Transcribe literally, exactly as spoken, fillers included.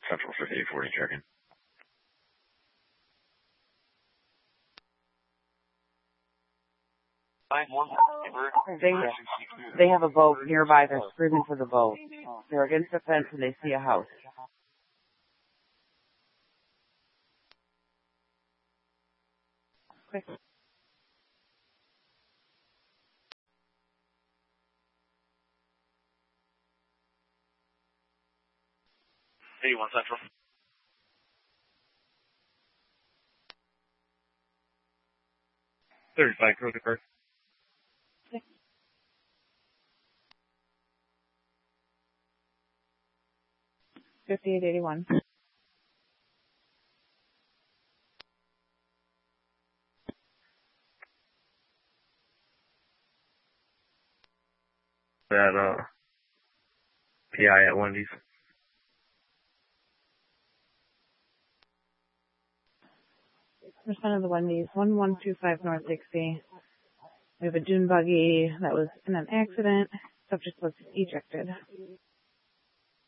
Central fifty-eight forty, check-in. They, they have a boat nearby. They're screaming for the boat. They're against the fence and they see a house. Quick. eighty-one Central. thirty-five, Kroger Park. fifty-eight eighty-one. That, uh, P I at Wendy's. Respond to the Wendy's, one one two five North Dixie. We have a dune buggy that was in an accident. Subject was ejected.